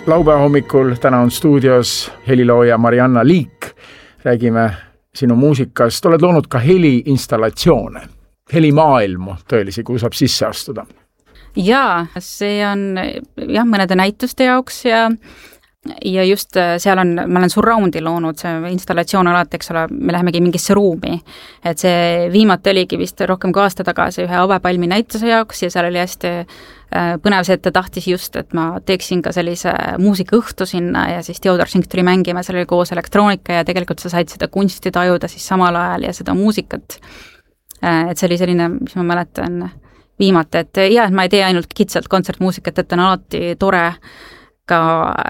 laupäeva hommikul, täna on stuudios helilooja Marianna Liik. Räägime sinu muusikast, oled loonud ka heliinstallatsioone, helimaailmu tõelisi, kuhu saab sisse astuda. Jaa, see on mõnede näituste jaoks ja just seal ma olen surroundi loonud, see installatsioon alati, eks ole, me lähemegi mingisse ruumi, et see viimati oligi vist rohkem kui aasta tagasi ühe avepalmi näituse jaoks ja seal oli hästi põnev see, et ta tahtis just, et ma teeksin ka sellise muusikaõhtu sinna ja siis Theodor Sink tuli mängima, seal oli koos elektroonika ja tegelikult sa said seda kunsti tajuda siis samal ajal ja seda muusikat. Et see oli selline, mis ma mäletan viimati, et ma ei tee ainult kitsalt kontsertmuusikat, et on alati tore ka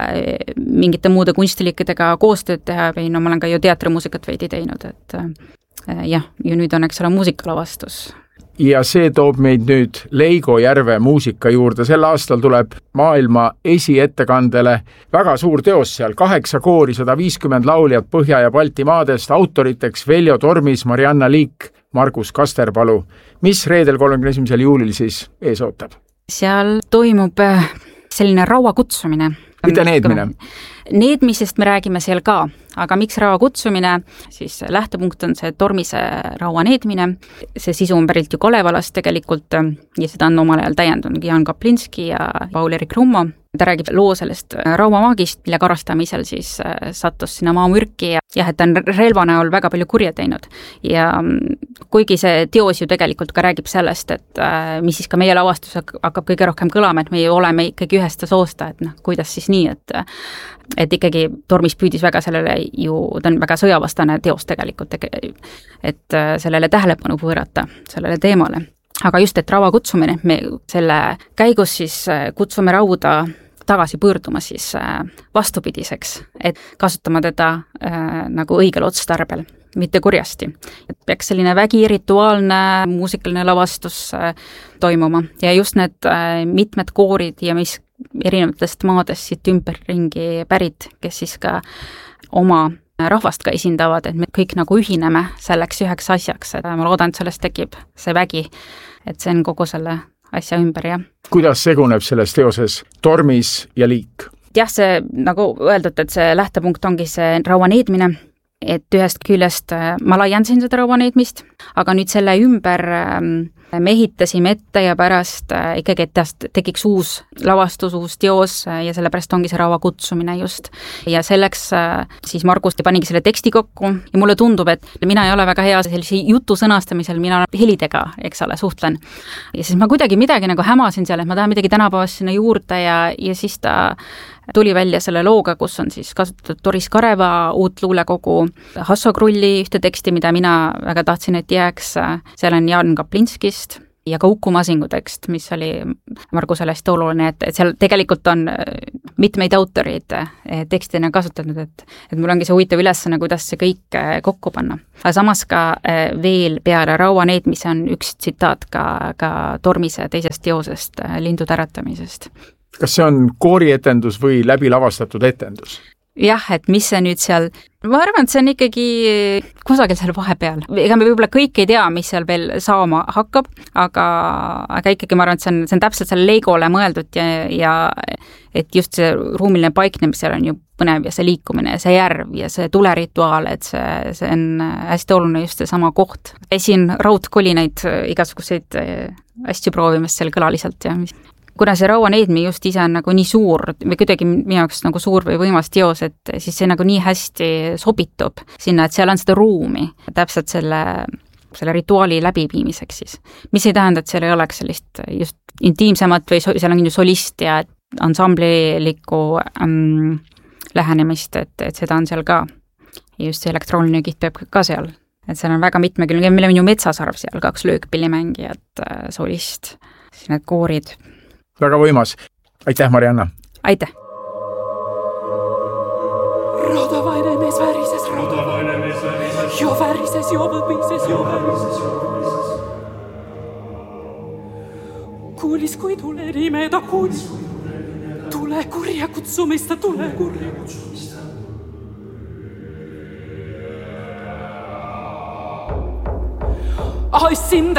mingite muude kunstiliikidega koostööd teha või ma olen ka ju teatrimuusikat veidi teinud, et ja nüüd on, eks ole, muusikalavastus. Ja see toob meid nüüd Leigo Järve muusika juurde. Sel aastal tuleb maailma esiettekandele väga suur teos seal, 8 koori, 150 lauljat Põhja- ja Baltimaadest, autoriteks Veljo Tormis, Marianna Liik, Margus Kasterpalu. Mis reedel 31. juulil siis ees ootab? Seal toimub selline raua kutsumine. Mitte needmine? Needmisest me räägime seal ka, aga miks raua kutsumine, siis lähtepunkt on see Tormise raua needmine. See sisu on pärilt ju Kalevalast tegelikult ja seda on omal ajal täiendanud Jan Kaplinski ja Paul-Erik Rummo. Ta räägib loo sellest rauamaagist, mille karastamisel siis sattus sinna maamürki ja et ta on relva näol väga palju kurja teinud. Ja kuigi see teos ju tegelikult ka räägib sellest, et mis siis ka meie lavastus hakkab kõige rohkem kõlama, et me ju oleme ikkagi ühest soosta, et kuidas siis nii, et ikkagi Tormis püüdis väga sellele ju, ta on väga sõjavastane teos tegelikult, et sellele tähelepanu pöörata, sellele teemale. Aga just, et raua kutsumine, me selle käigus siis kutsume rauda tagasi pöörduma siis vastupidiseks, et kasutama teda nagu õigel otstarbel, mitte kurjasti. Et peaks selline vägirituaalne muusikaline lavastus toimuma ja just need mitmed koorid ja mis erinevatest maadest siit ümberringi pärit, kes siis ka oma rahvast ka esindavad, et me kõik nagu ühineme selleks üheks asjaks, et ma loodan, et sellest tekib see vägi, et see on kogu selle asja ümber, jah. Kuidas seguneb selles teoses Tormis ja Liik? Jah, see nagu öeldud, et see lähtepunkt ongi see raua needmine, et ühest küljest ma laiendasin seda raua needmist, aga nüüd selle ümber me ehitasime ette ja pärast ikkagi, et tekiks uus lavastus, uus teos ja sellepärast ongi see raua kutsumine just. Ja selleks siis Margus panigi selle teksti kokku ja mulle tundub, et mina ei ole väga hea sellise jutu sõnastamisel, mina helidega, eks ole, suhtlen. Ja siis ma kuidagi midagi nagu hämasin seal, et ma tahan midagi tänapäevast sinna juurde ja siis ta tuli välja selle looga, kus on siis kasutatud Doris Kareva uut luulekogu, Hasso Krulli ühte teksti, mida mina väga tahtsin, et jääks. Seal on Jan Kaplinskist ja ka Uku Masingu tekst, mis oli Margusele hästi oluline, et seal tegelikult on mitmeid autoreid tekstina kasutatud, et mul ongi see huvitav ülesanne, kuidas see kõik kokku panna. Aga samas ka veel peale raua needmise on üks tsitaat ka Tormise teisest teosest, Lindude äratamisest. Kas see on koorietendus või läbi lavastatud etendus? Jah, et mis see nüüd seal, ma arvan, et see on ikkagi kusagil seal vahepeal. Ega me võib-olla kõik ei tea, mis seal veel saama hakkab, aga ikkagi ma arvan, et see on täpselt selle Leigole mõeldud ja et just see ruumiline paiknemisel on ju põnev ja see liikumine ja see järv ja see tulerituaal, et see on hästi oluline just see sama koht. Käisin raudkolinaid igasuguseid asju proovimas seal kõlaliselt ja kuna see raua needmi just ise on nagu nii suur või kuidagi minu jaoks nagu suur või võimas teos, et siis see nagu nii hästi sobitub sinna, et seal on seda ruumi täpselt selle rituaali läbiviimiseks siis. Mis ei tähenda, et seal ei oleks sellist just intiimsemat või seal on ju solist ja ansamblilikku lähenemist, et seda on seal ka. Ja just see elektrooniline kiht peab ka seal. Et seal on väga mitmekülgne, meil on ju metsasarv seal, 2 löökpillimängijat, solist, siis need koorid. Väga võimas. Aitäh, Marianna. Aitäh. Rodavaine mees värises, jo värises, jo võbises, jo värises. Kuulis, kui tule rimeda, kuulis. Tule kurja kutsumista, tule kurja kutsumista. Ai sind